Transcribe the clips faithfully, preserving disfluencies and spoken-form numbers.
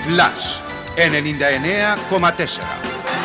Flash ενενήντα εννέα κόμμα τέσσερα.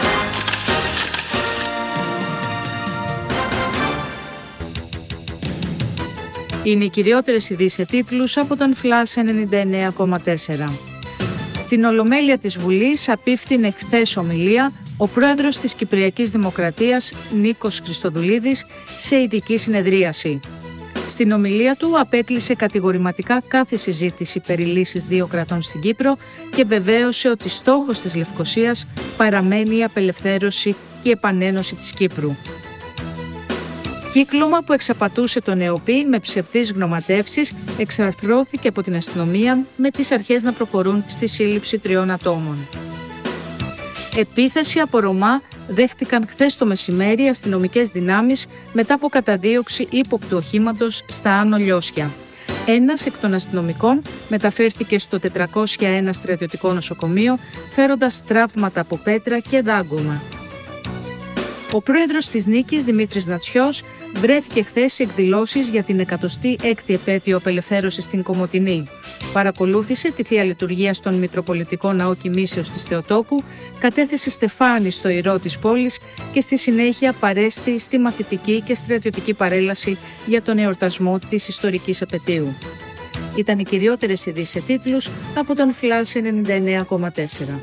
Είναι οι κυριότερες ειδήσεις σε τίτλους από τον Flash ενενήντα εννέα κόμμα τέσσερα. Στην Ολομέλεια της Βουλής απίφθινε χθες ομιλία ο πρόεδρος της Κυπριακής Δημοκρατίας Νίκος Χριστοδουλίδης σε ειδική συνεδρίαση. Στην ομιλία του απέκλεισε κατηγορηματικά κάθε συζήτηση περί λύσης δύο κρατών στην Κύπρο και βεβαίωσε ότι στόχος της Λευκωσίας παραμένει η απελευθέρωση και η επανένωση της Κύπρου. Κύκλωμα που εξαπατούσε τον ΕΟΠΗ με ψευδείς γνωματεύσεις εξαρθρώθηκε από την αστυνομία με τις αρχές να προχωρούν στη σύλληψη τριών ατόμων. Επίθεση από Ρωμά δέχτηκαν χθες το μεσημέρι αστυνομικές δυνάμεις μετά από καταδίωξη ύποπτου οχήματος στα Άνω Λιώσια. Ένας εκ των αστυνομικών μεταφέρθηκε στο τετρακόσια ένα στρατιωτικό νοσοκομείο φέροντας τραύματα από πέτρα και δάγκωμα. Ο πρόεδρος της Νίκης, Δημήτρης Νατσιός, βρέθηκε χθες σε εκδηλώσεις για την εκατοστή έκτη επέτειο απελευθέρωσης στην Κομοτηνή. Παρακολούθησε τη Θεία Λειτουργία στον Μητροπολιτικό Ναό Κοιμήσεως της Θεοτόκου, κατέθεσε στεφάνι στο ηρώ της πόλης και στη συνέχεια παρέστη στη μαθητική και στρατιωτική παρέλαση για τον εορτασμό της ιστορικής επετείου. Ήταν οι κυριότερες ειδήσεις σε τίτλους από τον Flash ενενήντα εννέα κόμμα τέσσερα.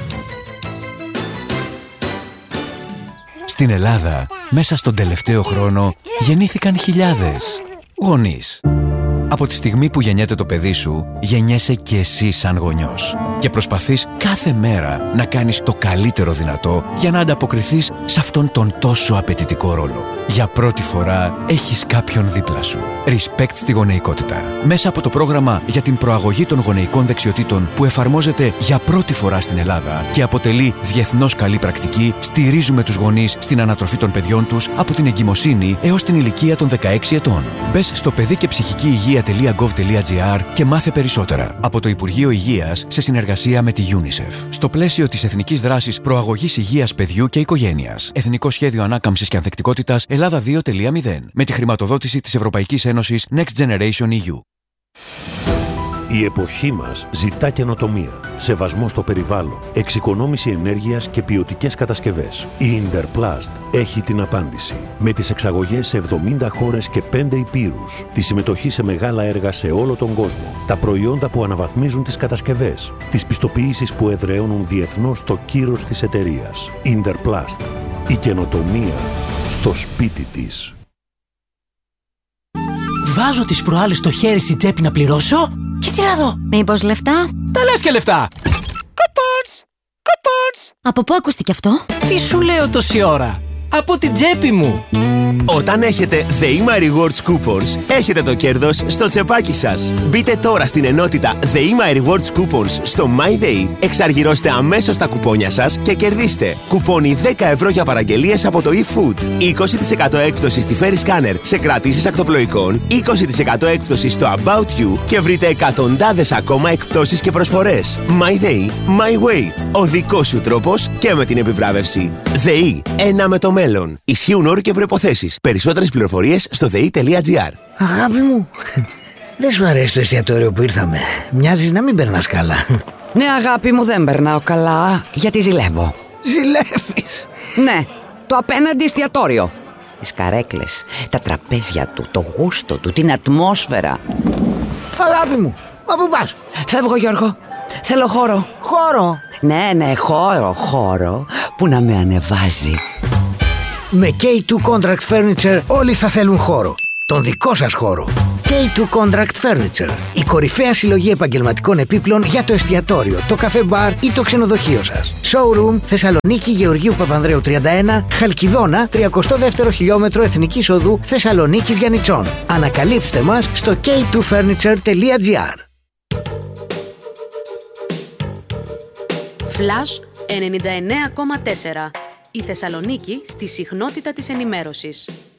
Στην Ελλάδα, μέσα στον τελευταίο χρόνο, γεννήθηκαν χιλιάδες γονείς. Από τη στιγμή που γεννιέται το παιδί σου, γεννιέσαι και εσύ σαν γονιός. Και προσπαθείς κάθε μέρα να κάνεις το καλύτερο δυνατό για να ανταποκριθείς σε αυτόν τον τόσο απαιτητικό ρόλο. Για πρώτη φορά έχεις κάποιον δίπλα σου. Respect στη γονεϊκότητα. Μέσα από το πρόγραμμα για την προαγωγή των γονεϊκών δεξιοτήτων που εφαρμόζεται για πρώτη φορά στην Ελλάδα και αποτελεί διεθνώς καλή πρακτική, στηρίζουμε τους γονείς στην ανατροφή των παιδιών τους από την εγκυμοσύνη έως την ηλικία των δεκαέξι ετών. Μπες στο παιδί και ψυχική υγεία τελεία γκοβ τελεία τζι άρ και μάθε περισσότερα από το Υπουργείο Υγείας σε συνεργασία με τη UNICEF. Στο πλαίσιο της Εθνικής Δράσης Προαγωγής Υγείας Παιδιού και Οικογένειας. Εθνικό Σχέδιο Ανάκαμψης και Ανθεκτικότητας Ελλάδα δύο τελεία μηδέν. Με τη χρηματοδότηση της Ευρωπαϊκής Ένωσης Next Generation ι γιου. Η εποχή μας ζητά καινοτομία, σεβασμό στο περιβάλλον, εξοικονόμηση ενέργειας και ποιοτικές κατασκευές. Η Interplast έχει την απάντηση. Με τις εξαγωγές σε εβδομήντα χώρες και πέντε υπήρους, τη συμμετοχή σε μεγάλα έργα σε όλο τον κόσμο, τα προϊόντα που αναβαθμίζουν τις κατασκευές, τις πιστοποιήσεις που εδραιώνουν διεθνώς το κύρος της εταιρείας. Interplast. Η καινοτομία στο σπίτι της. Βάζω τις προάλλες το χέρι στην τσέπη να πληρώσω και τι να δω. Μήπως λεφτά? Τα λες και λεφτά. Coupons! Coupons! Από πού ακούστηκε αυτό? Τι σου λέω τόση ώρα? Από την τσέπη μου. Όταν έχετε The My Rewards Coupons, έχετε το κέρδος στο τσεπάκι σας. Μπείτε τώρα στην ενότητα The My Rewards Coupons στο MyDay, εξαργυρώστε αμέσως τα κουπόνια σας και κερδίστε κουπόνι δέκα ευρώ για παραγγελίες από το eFood, είκοσι τοις εκατό έκπτωση στη Ferry Scanner σε κρατήσεις ακτοπλοϊκών, είκοσι τοις εκατό έκπτωση στο About You και βρείτε εκατοντάδες ακόμα εκπτώσεις και προσφορές. MyDay, My Way, ο δικός σου τρόπος και με την επιβράβευση. ΔΕΗ, ένα με το μέλλον. Ισχύουν όροι και προϋποθέσεις. Περισσότερες πληροφορίες στο δε ι τελεία τζι άρ. Αγάπη μου, δεν σου αρέσει το εστιατόριο που ήρθαμε? Μοιάζεις να μην περνάς καλά. Ναι, αγάπη μου, δεν περνάω καλά, γιατί ζηλεύω. Ζηλεύεις? Ναι, το απέναντι εστιατόριο. Τις καρέκλες, τα τραπέζια του, το γούστο του, την ατμόσφαιρα. Αγάπη μου, μα πού πας? Φεύγω, Γιώργο. Θέλω χώρο. Χώρο? Ναι, ναι, χώρο, χώρο που να με ανεβάζει. Με κέι τού Contract Furniture όλοι θα θέλουν χώρο. Τον δικό σας χώρο. κέι τού Contract Furniture. Η κορυφαία συλλογή επαγγελματικών επίπλων για το εστιατόριο, το καφέ μπαρ ή το ξενοδοχείο σας. Showroom Θεσσαλονίκη Γεωργίου Παπανδρέου τριάντα ένα, Χαλκιδόνα, τριακοστό δεύτερο χιλιόμετρο Εθνικής Οδού Θεσσαλονίκης Γιαννιτσών. Ανακαλύψτε μας στο κέι τού φέρνιτσερ τελεία τζι άρ. Flash ενενήντα εννέα κόμμα τέσσερα. Η Θεσσαλονίκη στη συχνότητα της ενημέρωσης.